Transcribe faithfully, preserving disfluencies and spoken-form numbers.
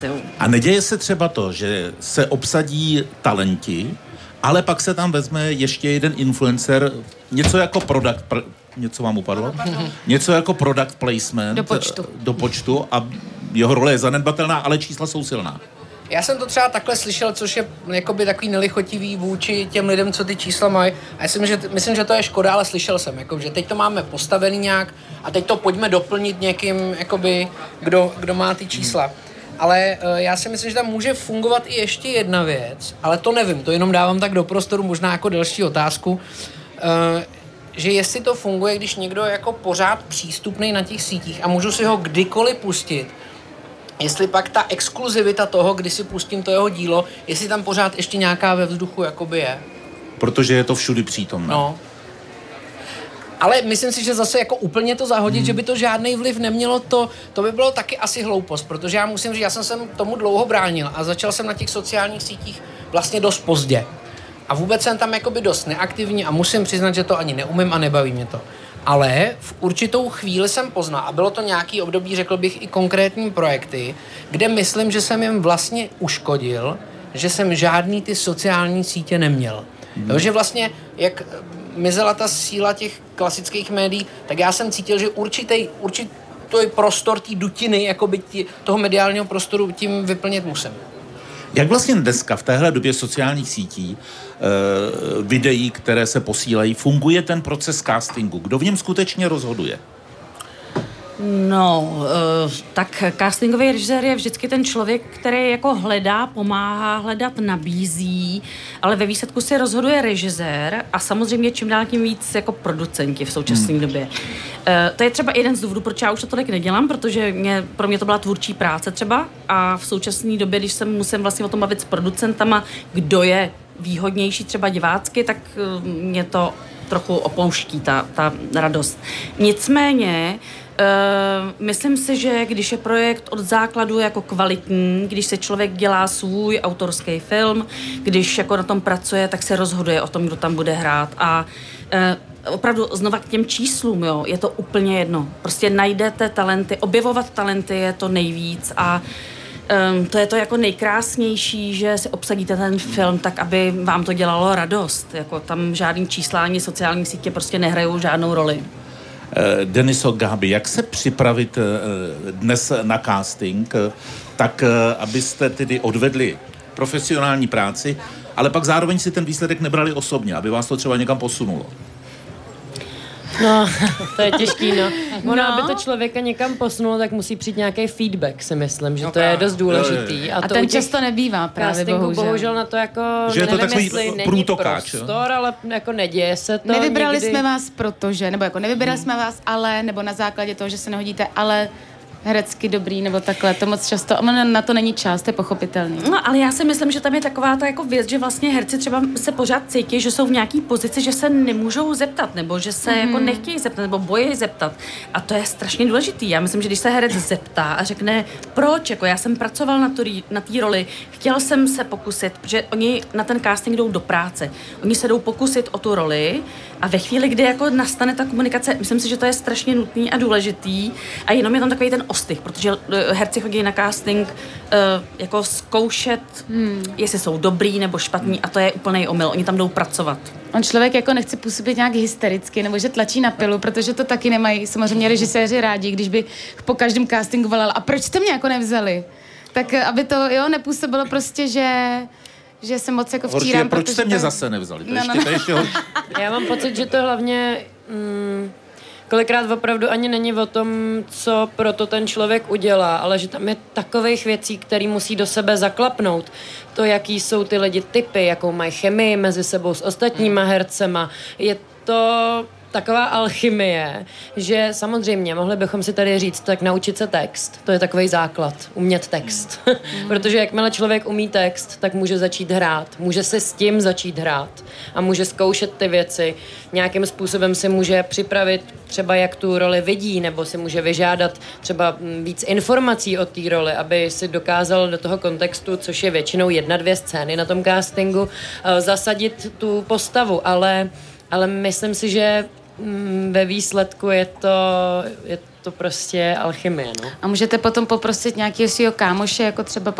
A neděje se třeba to, že se obsadí talenti, ale pak se tam vezme ještě jeden influencer, něco jako product, pr- něco vám upadlo? Něco jako product placement do počtu. do počtu a jeho role je zanedbatelná, ale čísla jsou silná. Já jsem to třeba takhle slyšel, což je jakoby takový nelichotivý vůči těm lidem, co ty čísla mají. A já si myslím, že, myslím, že to je škoda, ale slyšel jsem, jako, že teď to máme postavený nějak a teď to pojďme doplnit někým, jakoby, kdo, kdo má ty čísla. Ale uh, já si myslím, že tam může fungovat i ještě jedna věc, ale to nevím, to jenom dávám tak do prostoru, možná jako další otázku, uh, že jestli to funguje, když někdo je jako pořád přístupný na těch sítích a můžu si ho kdykoliv pustit, jestli pak ta exkluzivita toho, kdy si pustím to jeho dílo, jestli tam pořád ještě nějaká ve vzduchu jakoby je. Protože je to všudy přítomné. No. Ale myslím si, že zase jako úplně to zahodit, hmm. že by to žádný vliv nemělo, to, to by bylo taky asi hloupost, protože já musím říct, já jsem se tomu dlouho bránil a začal jsem na těch sociálních sítích vlastně dost pozdě. A vůbec jsem tam jakoby dost neaktivní a musím přiznat, že to ani neumím a nebaví mě to. Ale v určitou chvíli jsem poznal, a bylo to nějaký období, řekl bych, i konkrétní projekty, kde myslím, že jsem jim vlastně uškodil, že jsem žádný ty sociální sítě neměl. Hmm. Takže vlastně, jak mizela ta síla těch klasických médií, tak já jsem cítil, že určitý, určitý prostor té dutiny, jakoby tí, toho mediálního prostoru tím vyplnit musím. Jak vlastně dneska v téhle době sociálních sítí, e, videí, které se posílají, funguje ten proces castingu? Kdo v něm skutečně rozhoduje? No, uh, tak castingový režisér je vždycky ten člověk, který jako hledá, pomáhá hledat, nabízí, ale ve výsledku se rozhoduje režisér a samozřejmě čím dál tím víc jako producenti v současné hmm. době. Uh, to je třeba jeden z důvodů, proč já už to tolik nedělám, protože mě, pro mě to byla tvůrčí práce třeba a v současné době, když se musím vlastně o tom bavit s producentama, kdo je výhodnější třeba divácky, tak uh, mě to trochu opouští, ta, ta radost. Nicméně Uh, myslím si, že když je projekt od základu jako kvalitní, když se člověk dělá svůj autorský film, když jako na tom pracuje, tak se rozhoduje o tom, kdo tam bude hrát a uh, opravdu znova k těm číslům, jo, je to úplně jedno. Prostě najdete talenty, objevovat talenty je to nejvíc a um, to je to jako nejkrásnější, že si obsadíte ten film tak, aby vám to dělalo radost. Jako tam žádný čísla ani sociální sítě prostě nehrajou žádnou roli. Deniso, Gáby, jak se připravit dnes na casting, tak abyste tedy odvedli profesionální práci, ale pak zároveň si ten výsledek nebrali osobně, aby vás to třeba někam posunulo? No, to je těžký, no. Ono, no. aby to člověka někam posunulo, tak musí přijít nějaký feedback, si myslím, že no, to je dost důležitý. A, a ten často nebývá právě, bohužel. bohužel na to jako, že je to nevím, takový jestli není průtokáč, prostor, ale jako neděje se to. Nevybrali někdy. jsme vás protože, nebo jako nevybrali hmm. jsme vás, ale, nebo na základě toho, že se nehodíte, ale herecky dobrý, nebo takhle, to moc často, na to není čas, to je pochopitelný. No, ale já si myslím, že tam je taková ta jako věc, že vlastně herci třeba se pořád cítí, že jsou v nějaký pozici, že se nemůžou zeptat, nebo že se mm. jako nechtějí zeptat, nebo bojí zeptat. A to je strašně důležitý. Já myslím, že když se herec zeptá a řekne, proč, jako já jsem pracoval na té na roli, chtěl jsem se pokusit, protože oni na ten casting jdou do práce. Oni se jdou pokusit o tu roli a ve chvíli, kdy jako nastane ta komunikace, myslím si, že to je strašně nutný a důležitý a jenom je tam takový ten ostych, protože herci chodí na casting uh, jako zkoušet, hmm. jestli jsou dobrý nebo špatní a to je úplný omyl. Oni tam jdou pracovat. On člověk jako nechce působit nějak hystericky nebo že tlačí na pilu, protože to taky nemají samozřejmě režiséři rádi, když by po každém castingu volal a proč jste mě jako nevzali? Tak aby to, jo, nepůsobilo prostě, že že se moc jako vtírám. Horší, proč jste mě zase nevzali? To, no, ještě, no. to ještě horší. Já mám pocit, že to hlavně mm, kolikrát opravdu ani není o tom, co proto ten člověk udělá, ale že tam je takových věcí, které musí do sebe zaklapnout. To, jaký jsou ty lidi typy, jakou mají chemii mezi sebou s ostatníma hercema. Je to taková alchymie, že samozřejmě mohli bychom si tady říct, tak naučit se text. To je takový základ, umět text. Mm. Protože jakmile člověk umí text, tak může začít hrát. Může se s tím začít hrát a může zkoušet ty věci. Nějakým způsobem si může připravit třeba, jak tu roli vidí, nebo si může vyžádat třeba víc informací o té roli, aby si dokázal do toho kontextu, což je většinou jedna, dvě scény na tom castingu, zasadit tu postavu. Ale, ale myslím si, že ve výsledku je to, je to prostě je alchymie, no. A můžete potom poprosit nějakého svého kámoše, jako třeba